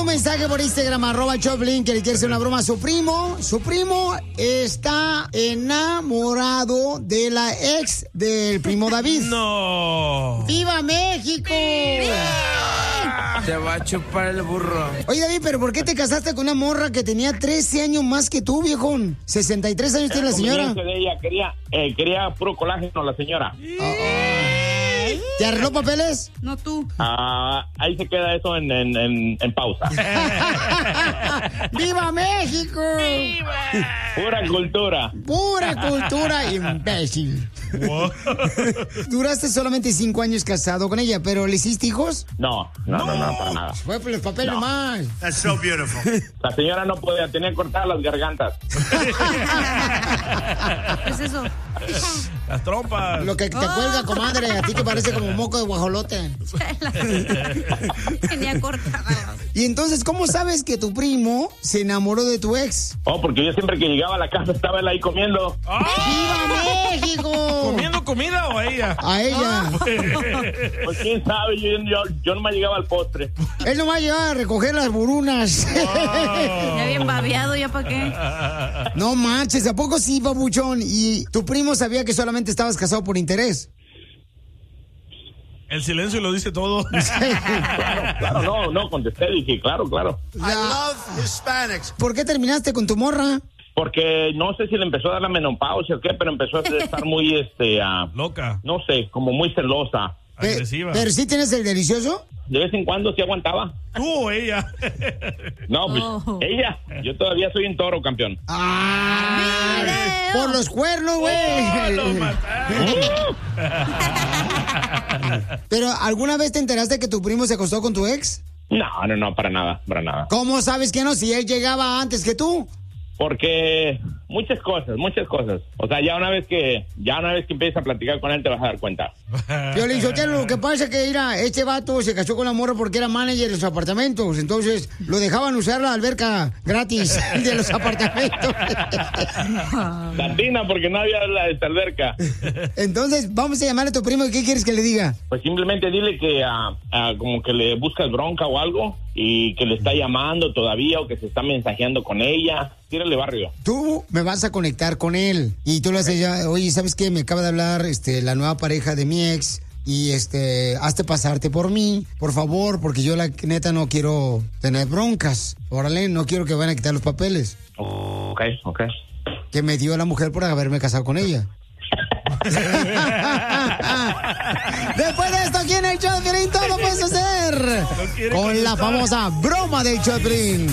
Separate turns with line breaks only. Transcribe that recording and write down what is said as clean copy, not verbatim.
mensaje por Instagram, @Choplin, que le quiere hacer una broma a su primo. Su primo está enamorado de la ex del primo David.
¡No!
¡Viva México!
Te va a chupar el burro.
Oye, David, ¿pero por qué te casaste con una morra que tenía 13 años más que tú, viejón? 63 años tiene la señora.
De ella quería puro colágeno la señora.
¿Te arregló papeles?
No tú.
Ahí se queda eso en pausa.
¡Viva México!
¡Viva! Pura cultura.
Pura cultura, imbécil. Duraste solamente 5 años casado con ella, ¿pero le hiciste hijos?
No, para nada.
Fue por el papel nomás.
That's so beautiful.
La señora no podía, tenía cortadas las gargantas.
¿Qué es eso?
Las trompas.
Lo que te cuelga, comadre, a ti que parece como moco de guajolote.
Tenía cortada.
Y entonces, ¿cómo sabes que tu primo se enamoró de tu ex?
Oh, porque yo siempre que llegaba a la casa estaba él ahí comiendo.
¡Viva México!
¿Comiendo comida o a ella?
A ella.
Pues quién sabe, yo no me llegaba al postre.
Él nomás llegaba a recoger las burunas.
Ya bien babeado, ¿ya para qué?
No manches, ¿a poco sí, papuchón? ¿Y tu primo sabía que solamente estabas casado por interés?
El silencio lo dice todo.
Claro, no, contesté, dije, claro.
I love Hispanics.
¿Por qué terminaste con tu morra?
Porque no sé si le empezó a dar la menopausia o qué, pero empezó a estar muy,
loca.
No sé, como muy celosa.
Agresiva.
¿Pero sí tienes el delicioso?
De vez en cuando sí aguantaba.
¿Tú o ella?
No, pues ella. Yo todavía soy un toro, campeón.
¡Ah! ¡Por los cuernos, güey! ¿Pero alguna vez te enteraste que tu primo se acostó con tu ex?
No, para nada.
¿Cómo sabes que no? Si él llegaba antes que tú.
Porque muchas cosas. O sea, ya una vez que empiezas a platicar con él te vas a dar cuenta.
Piolín Sotelo, lo que pasa es que este vato se casó con la morra porque era manager de los apartamentos. Entonces lo dejaban usar la alberca gratis de los apartamentos.
Latina, porque no había esta alberca.
Entonces vamos a llamar a tu primo. ¿Qué quieres que le diga?
Pues simplemente dile que como que le buscas bronca o algo y que le está llamando todavía o que se está mensajeando con ella. Tírale barrio.
Tú me vas a conectar con él y tú le haces ya, oye, ¿sabes qué? Me acaba de hablar la nueva pareja de mi ex y hazte pasarte por mí, por favor, porque yo la neta no quiero tener broncas. Órale, no quiero que vayan a quitar los papeles.
Ok.
Que me dio la mujer por haberme casado con ella. Después de esto, aquí en el show de Piolín todo puedes hacer con la famosa broma del show de Piolín.